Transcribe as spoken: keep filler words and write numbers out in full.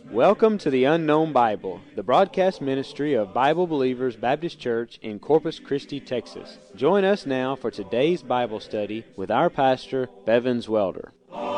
Welcome to the Unknown Bible, the broadcast ministry of Bible Believers Baptist Church in Corpus Christi, Texas. Join us now for today's Bible study with our pastor, Bevins Welder.